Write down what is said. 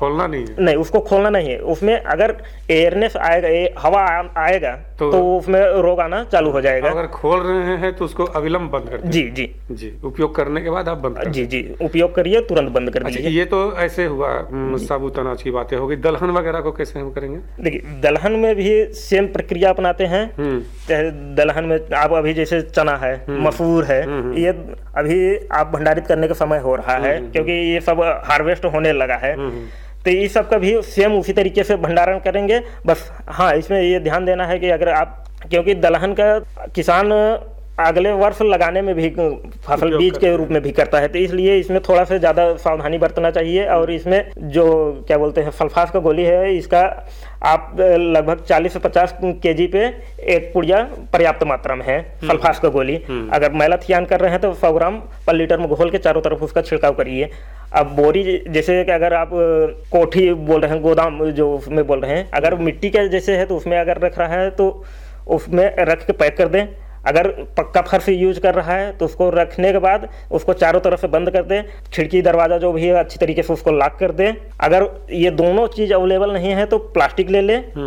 खोलना नहीं है? नहीं, उसको खोलना नहीं है। उसमें अगर एयरनेस आएगा, हवा आएगा तो उसमें रोग आना चालू हो जाएगा। अगर खोल रहे हैं तो उसको अविलंब बंद कर दीजिए। जी जी जी, उपयोग करने के बाद आप बंद कर जी जी उपयोग करिए, तुरंत बंद कर दीजिए। ये तो ऐसे हुआ साबुत अनाज की बातें हो गई। दलहन वगैरह को कैसे हम करेंगे? देखिए, दलहन में भी सेम प्रक्रिया अपनाते हैं। चाहे दलहन में आप अभी जैसे चना है, मसूर है, ये अभी आप भंडारित करने का समय हो रहा है, क्योंकि ये सब हार्वेस्ट होने लगा है। तो ये सब का भी सेम उसी तरीके से भंडारण करेंगे। बस हाँ, इसमें ये ध्यान देना है कि अगर आप, क्योंकि दलहन का किसान अगले वर्ष लगाने में भी फसल बीज के रूप में भी करता है, तो इसलिए इसमें थोड़ा सा ज़्यादा सावधानी बरतना चाहिए। और इसमें जो क्या बोलते हैं सल्फास का गोली है, इसका आप लगभग 40 से 50 kg पे एक पुड़िया पर्याप्त मात्रा में है सल्फास का गोली। अगर मैलाथियान कर रहे हैं तो 100 ग्राम पर लीटर में घोल के चारों तरफ उसका छिड़काव करिए। अब बोरी, जैसे कि अगर आप कोठी बोल रहे हैं, गोदाम जो उसमें बोल रहे हैं, अगर मिट्टी के जैसे है तो उसमें अगर रख रहा है तो उसमें रख के पैक कर दें। अगर पक्का फर्श यूज कर रहा है तो उसको रखने के बाद उसको चारों तरफ से बंद कर दें। खिड़की दरवाज़ा जो भी है अच्छी तरीके से उसको लॉक कर दें। अगर ये दोनों चीज़ अवेलेबल नहीं है तो प्लास्टिक ले लें।